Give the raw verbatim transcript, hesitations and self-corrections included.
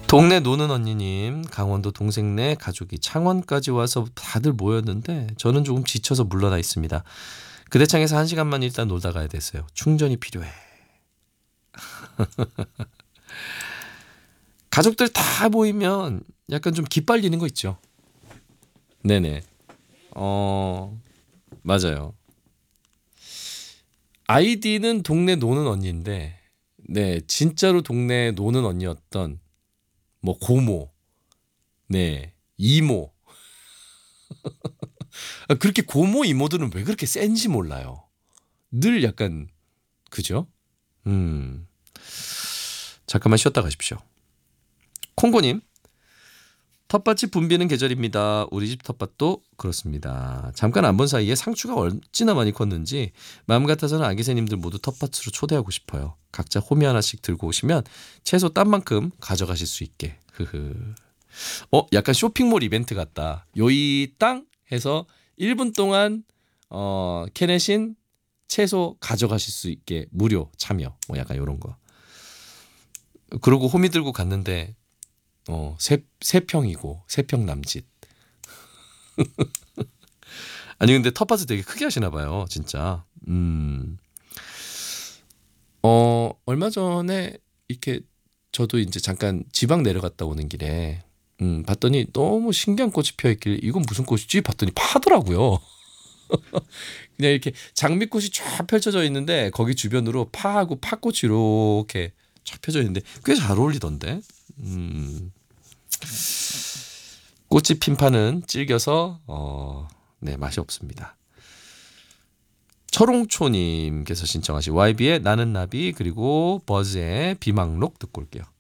동네 노는 언니님, 강원도 동생네 가족이 창원까지 와서 다들 모였는데 저는 조금 지쳐서 물러나 있습니다. 그대창에서 한 시간만 일단 놀다 가야 됐어요. 충전이 필요해. 가족들 다 모이면 약간 좀 기빨리는 거 있죠. 네네. 어, 맞아요. 아이디는 동네 노는 언니인데, 네, 진짜로 동네 노는 언니였던 뭐 고모, 네, 이모. 아, 그렇게 고모 이모들은 왜 그렇게 센지 몰라요. 늘 약간 그죠? 음. 잠깐만 쉬었다 가십시오. 콩고님, 텃밭이 붐비는 계절입니다. 우리 집 텃밭도 그렇습니다. 잠깐 안 본 사이에 상추가 어찌나 많이 컸는지 마음 같아서는 아기 새님들 모두 텃밭으로 초대하고 싶어요. 각자 호미 하나씩 들고 오시면 채소 딴 만큼 가져가실 수 있게. 흐흐. 어, 약간 쇼핑몰 이벤트 같다. 요이 땅 해서 일 분 동안 어, 캐내신 채소 가져가실 수 있게 무료 참여. 뭐 약간 요런 거. 그러고 호미 들고 갔는데 어, 세, 세 평이고 세 평 남짓. 아니 근데 텃밭을 되게 크게 하시나 봐요, 진짜. 음. 어, 얼마 전에 이렇게 저도 이제 잠깐 지방 내려갔다 오는 길에 음, 봤더니 너무 신기한 꽃이 펴 있길래 이건 무슨 꽃이지? 봤더니 파더라고요. 그냥 이렇게 장미꽃이 쫙 펼쳐져 있는데 거기 주변으로 파하고 팥꽃이 이렇게 쫙 펴져 있는데 꽤 잘 어울리던데. 음. 꽃이 핀 파는 질겨서 어, 네, 맛이 없습니다. 철옹초님께서 신청하신 와이비의 나는 나비 그리고 버즈의 비망록 듣고 올게요.